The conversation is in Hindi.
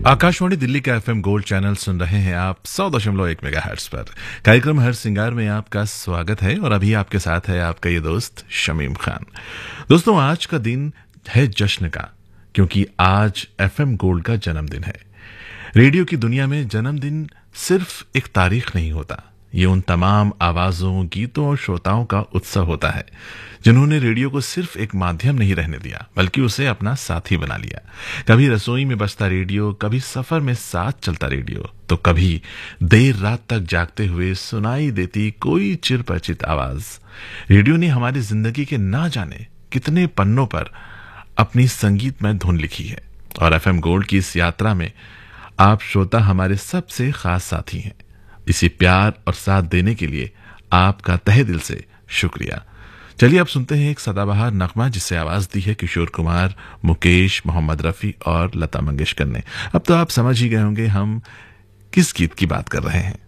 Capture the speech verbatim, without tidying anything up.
आकाशवाणी दिल्ली का एफएम गोल्ड चैनल सुन रहे हैं आप सौ दशमलव एक मेगाहर्ट्ज पर। कार्यक्रम हर सिंगार में आपका स्वागत है और अभी आपके साथ है आपका ये दोस्त शमीम खान। दोस्तों, आज का दिन है जश्न का, क्योंकि आज एफएम गोल्ड का जन्मदिन है। रेडियो की दुनिया में जन्मदिन सिर्फ एक तारीख नहीं होता, ये उन तमाम आवाजों, गीतों और श्रोताओं का उत्सव होता है जिन्होंने रेडियो को सिर्फ एक माध्यम नहीं रहने दिया, बल्कि उसे अपना साथी बना लिया। कभी रसोई में बजता रेडियो, कभी सफर में साथ चलता रेडियो, तो कभी देर रात तक जागते हुए सुनाई देती कोई चिरपरिचित आवाज। रेडियो ने हमारी जिंदगी के ना जाने कितने पन्नों पर अपनी संगीतमय धुन लिखी है, और एफएम गोल्ड की इस यात्रा में आप श्रोता हमारे सबसे खास साथी हैं। इसी प्यार और साथ देने के लिए आपका तहे दिल से शुक्रिया। चलिए अब सुनते हैं एक सदाबहार नगमा जिसे आवाज दी है किशोर कुमार, मुकेश, मोहम्मद रफी और लता मंगेशकर ने। अब तो आप समझ ही गए होंगे हम किस गीत की बात कर रहे हैं।